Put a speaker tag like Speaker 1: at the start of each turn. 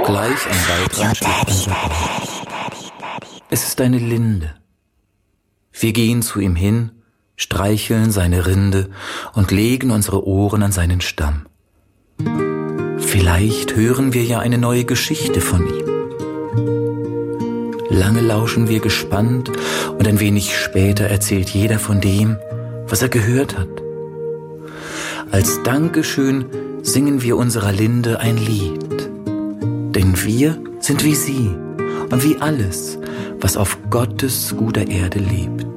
Speaker 1: gleich am Waldrand steht. Es ist eine Linde. Wir gehen zu ihm hin, streicheln seine Rinde und legen unsere Ohren an seinen Stamm. Vielleicht hören wir ja eine neue Geschichte von ihm. Lange lauschen wir gespannt und ein wenig später erzählt jeder von dem, was er gehört hat. Als Dankeschön singen wir unserer Linde ein Lied. Denn wir sind wie sie und wie alles, was auf Gottes guter Erde lebt.